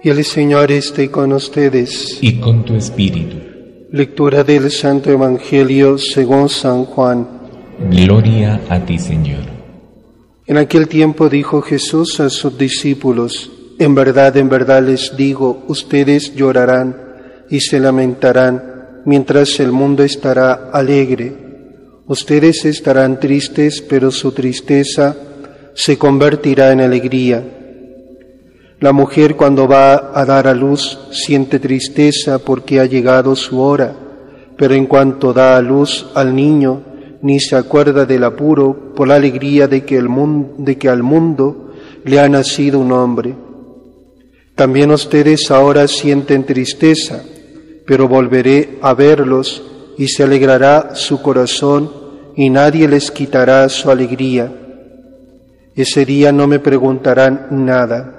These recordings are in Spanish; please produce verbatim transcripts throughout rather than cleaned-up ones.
Y el Señor esté con ustedes. Y con tu espíritu. Lectura del Santo Evangelio según San Juan. Gloria a ti, Señor. En aquel tiempo dijo Jesús a sus discípulos: En verdad, en verdad les digo, ustedes llorarán y se lamentarán, mientras el mundo estará alegre. Ustedes estarán tristes, pero su tristeza se convertirá en alegría. La mujer, cuando va a dar a luz, siente tristeza porque ha llegado su hora, pero en cuanto da a luz al niño, ni se acuerda del apuro por la alegría de que, el mundo, de que al mundo le ha nacido un hombre. También ustedes ahora sienten tristeza, pero volveré a verlos y se alegrará su corazón y nadie les quitará su alegría. Ese día no me preguntarán nada.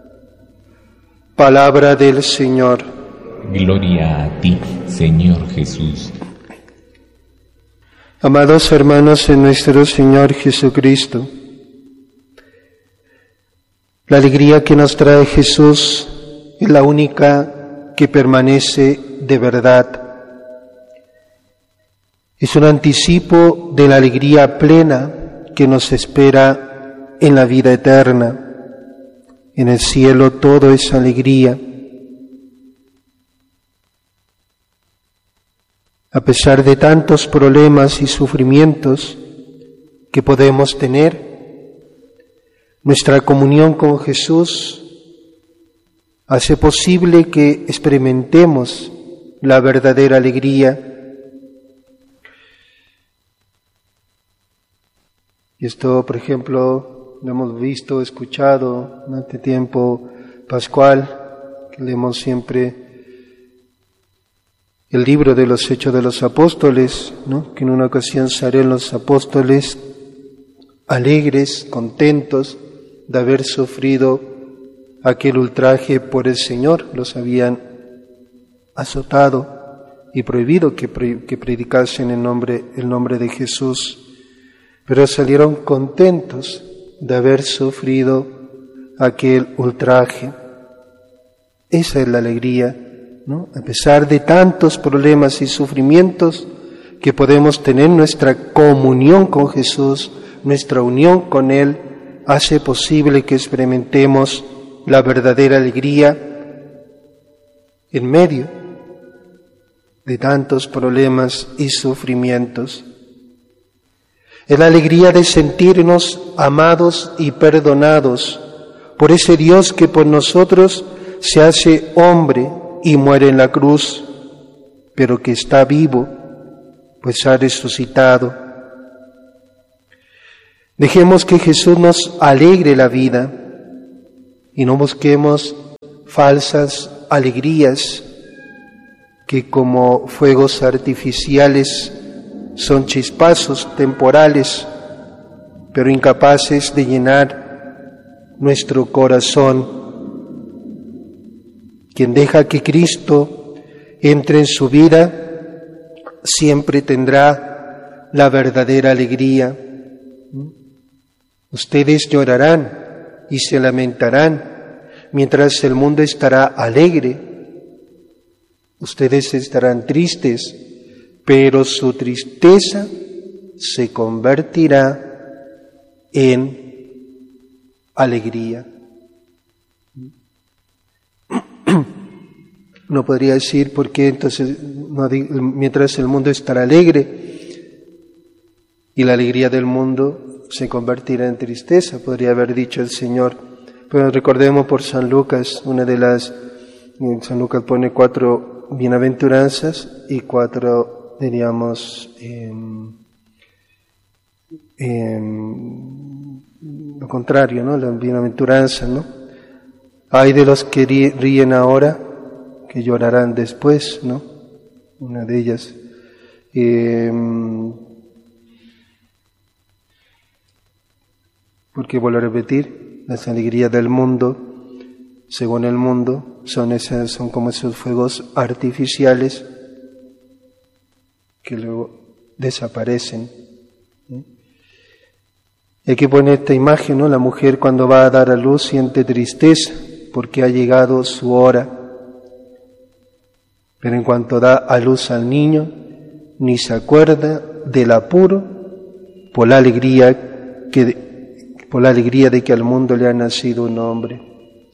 Palabra del Señor. Gloria a ti, Señor Jesús. Amados hermanos en nuestro Señor Jesucristo, la alegría que nos trae Jesús es la única que permanece de verdad. Es un anticipo de la alegría plena que nos espera en la vida eterna. En el cielo todo es alegría. A pesar de tantos problemas y sufrimientos que podemos tener, nuestra comunión con Jesús hace posible que experimentemos la verdadera alegría. Y esto, por ejemplo, lo hemos visto, escuchado en este tiempo pascual, que leemos siempre el libro de los Hechos de los Apóstoles, ¿no? Que en una ocasión salieron los apóstoles alegres, contentos de haber sufrido aquel ultraje por el Señor. Los habían azotado y prohibido que, pre- que predicasen el nombre, el nombre de Jesús, pero salieron contentos de haber sufrido aquel ultraje. Esa es la alegría, ¿no? A pesar de tantos problemas y sufrimientos que podemos tener, nuestra comunión con Jesús, nuestra unión con Él, hace posible que experimentemos la verdadera alegría en medio de tantos problemas y sufrimientos. Es la alegría de sentirnos amados y perdonados por ese Dios que por nosotros se hace hombre y muere en la cruz, pero que está vivo, pues ha resucitado. Dejemos que Jesús nos alegre la vida y no busquemos falsas alegrías que como fuegos artificiales son chispazos temporales, pero incapaces de llenar nuestro corazón. Quien deja que Cristo entre en su vida siempre tendrá la verdadera alegría. Ustedes llorarán y se lamentarán, mientras el mundo estará alegre. Ustedes estarán tristes, pero su tristeza se convertirá en alegría. No podría decir por qué entonces, no, mientras el mundo estará alegre y la alegría del mundo se convertirá en tristeza, podría haber dicho el Señor. Pero recordemos por San Lucas, una de las, San Lucas pone cuatro bienaventuranzas y cuatro, diríamos, eh, eh, lo contrario, ¿no? La bienaventuranza, ¿no? Hay de los que ríen ahora, que llorarán después, ¿no? Una de ellas. Eh, porque vuelvo a repetir, las alegrías del mundo, según el mundo, son esas, son como esos fuegos artificiales que luego desaparecen. ¿Sí? Y aquí pone esta imagen, ¿no? La mujer cuando va a dar a luz siente tristeza, porque ha llegado su hora. Pero en cuanto da a luz al niño, ni se acuerda del apuro por la alegría que, por la alegría de que al mundo le ha nacido un hombre.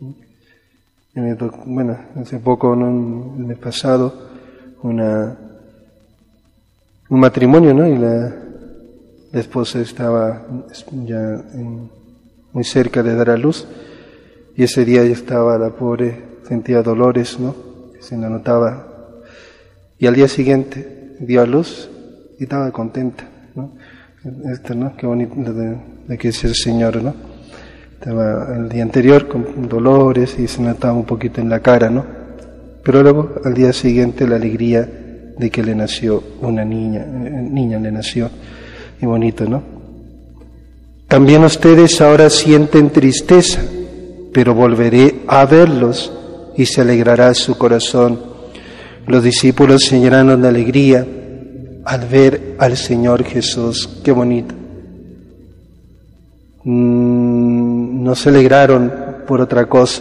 Bueno, hace poco, ¿no?, el mes pasado, una, un matrimonio, ¿no? Y la, la esposa estaba ya en, muy cerca de dar a luz, y ese día ya estaba la pobre, sentía dolores, ¿no?, se la notaba, y al día siguiente dio a luz y estaba contenta, ¿no? Esto, ¿no? Qué bonito de, de que es el Señor, ¿no? Estaba el día anterior con dolores y se notaba un poquito en la cara, ¿no? Pero luego al día siguiente la alegría de que le nació una niña, niña le nació, y bonito, ¿no? También ustedes ahora sienten tristeza, pero volveré a verlos y se alegrará su corazón. Los discípulos se llenaron de alegría al ver al Señor Jesús. Qué bonito. Mm, no se alegraron por otra cosa.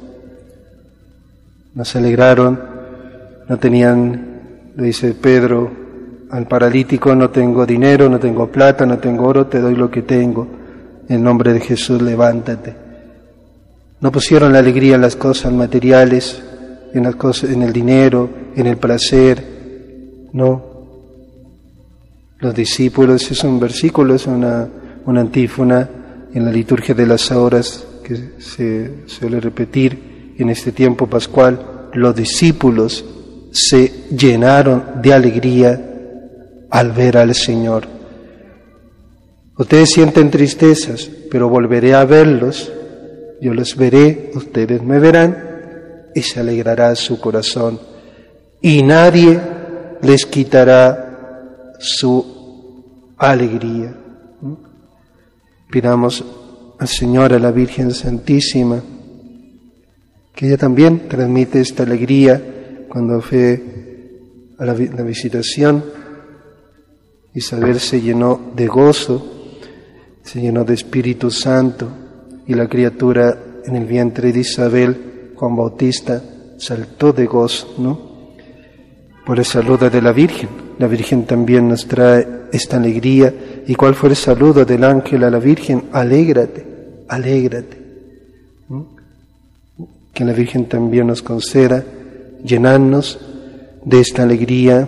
No se alegraron, no tenían, le dice Pedro al paralítico, no tengo dinero, no tengo plata, no tengo oro, te doy lo que tengo. En nombre de Jesús, levántate. No pusieron la alegría en las cosas materiales, en las cosas, en el dinero, en el placer, no. Los discípulos, es un versículo, es una, una antífona en la liturgia de las horas que se suele repetir en este tiempo pascual. Los discípulos se llenaron de alegría al ver al Señor. Ustedes sienten tristezas, pero volveré a verlos, yo los veré, ustedes me verán, y se alegrará su corazón, y nadie les quitará su alegría. Pidamos al Señor, a la Virgen Santísima, que ella también transmite esta alegría cuando fue a la, la visitación. Isabel se llenó de gozo, se llenó de Espíritu Santo, y la criatura en el vientre de Isabel, Juan Bautista, saltó de gozo, ¿no? Por el saludo de la Virgen. La Virgen también nos trae esta alegría. ¿Y cuál fue el saludo del ángel a la Virgen? Alégrate, alégrate. ¿no? Que la Virgen también nos conceda llenarnos de esta alegría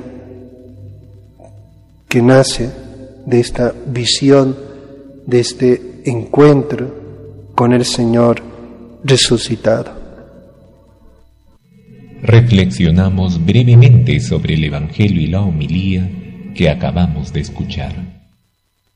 que nace de esta visión, de este encuentro con el Señor resucitado. Reflexionamos brevemente sobre el Evangelio y la homilía que acabamos de escuchar.